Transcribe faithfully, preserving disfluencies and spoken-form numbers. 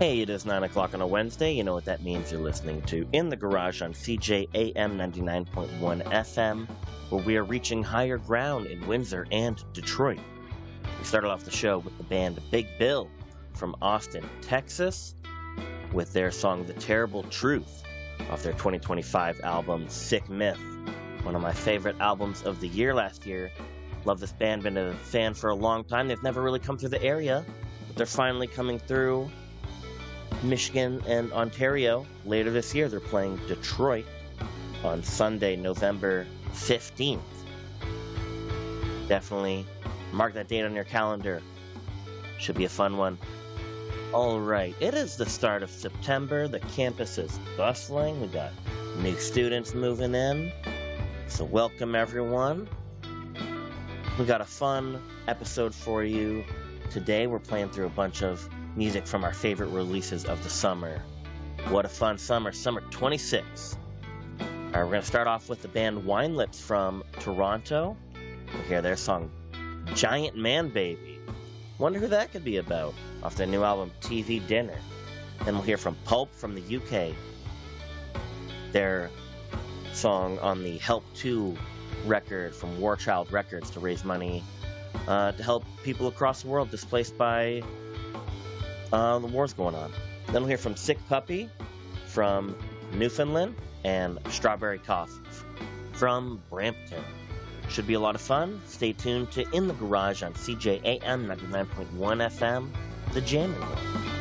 Hey, it is nine o'clock on a Wednesday. You know what that means. You're listening to In the Garage on C J A M ninety-nine point one F M, where we are reaching higher ground in Windsor and Detroit. We started off the show with the band Big Bill from Austin, Texas, with their song The Terrible Truth off their twenty twenty-five album Sick Myth, one of my favorite albums of the year last year. Love this band, been a fan for a long time. They've never really come through the area, but they're finally coming through Michigan and Ontario later this year. They're playing Detroit on Sunday, November fifteenth. Definitely mark that date on your calendar. Should be a fun one. All right, it is the start of September. The campus is bustling. We got new students moving in. So welcome, everyone. We got a fun episode for you. Today we're playing through a bunch of music from our favorite releases of the summer. What a fun summer. Summer twenty-six. All right, we're going to start off with the band Wine Lips from Toronto. We'll hear their song Giant Man Baby. Wonder who that could be about, off their new album T V Dinner. Then we'll hear from Pulp from the U K. Their song on the Help two record from War Child Records to raise money uh, to help people across the world displaced by uh, the wars going on. Then we'll hear from Sick Puppy from Newfoundland and Strawberry Cough from Brampton. Should be a lot of fun. Stay tuned to In the Garage on C J A M ninety-nine point one F M, the Jamming Room.